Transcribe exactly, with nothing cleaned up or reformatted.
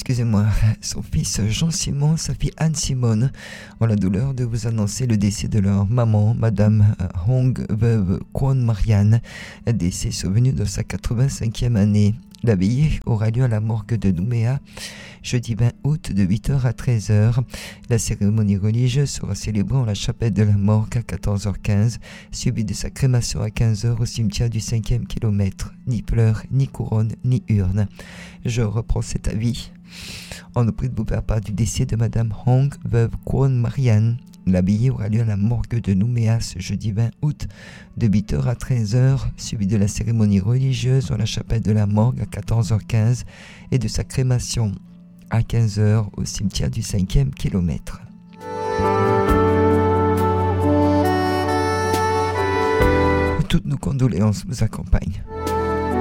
excusez-moi, son fils Jean-Simon, sa fille Anne-Simone ont la douleur de vous annoncer le décès de leur maman, Madame Hong veuve Kwon Marianne, décès survenu dans sa quatre-vingt-cinquième année. La veillée aura lieu à la morgue de Nouméa, jeudi vingt août de huit heures à treize heures. La cérémonie religieuse sera célébrée en la chapelle de la morgue à quatorze heures quinze, suivie de sa crémation à quinze heures au cimetière du cinquième kilomètre. Ni pleurs, ni couronne, ni urne. Je reprends cet avis. On nous prie de vous faire part du décès de Madame Hong, veuve Kwon Marianne. La veillée aura lieu à la morgue de Nouméa ce jeudi vingt août de huit heures à treize heures, suivi de la cérémonie religieuse dans la chapelle de la morgue à quatorze heures quinze et de sa crémation à quinze heures au cimetière du cinquième kilomètre. Toutes nos condoléances vous accompagnent.